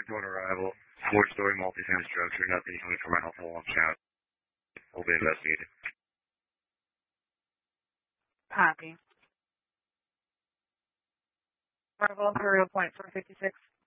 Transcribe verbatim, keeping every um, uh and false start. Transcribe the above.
return to an arrival. Four-story multi-family structure. Nothing coming from my house. Long shot. Will be investigated. Copy. Bravo, Imperial Point four fifty-six.